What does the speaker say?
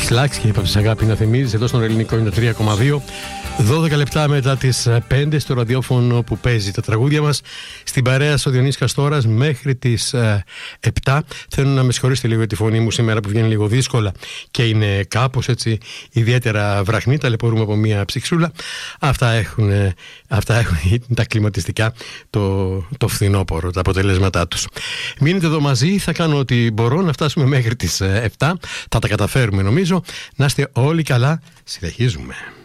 Λάξ και είπα σε αγάπη να θυμίζεις εδώ στον ελληνικό 93,2. 12 λεπτά μετά τις 5 στο ραδιόφωνο που παίζει τα τραγούδια μας στην παρέα στο Διονύση Καστόρας μέχρι τις 7. Θέλω να με συγχωρήσετε λίγο για τη φωνή μου σήμερα που βγαίνει λίγο δύσκολα και είναι κάπως έτσι ιδιαίτερα βραχνή. Ταλαιπωρούμε από μια ψυξούλα. Αυτά έχουν τα κλιματιστικά το φθινόπωρο, τα αποτελέσματά τους. Μείνετε εδώ μαζί, θα κάνω ό,τι μπορώ να φτάσουμε μέχρι τις 7. Θα τα καταφέρουμε νομίζω. Να είστε όλοι καλά, συνεχίζουμε.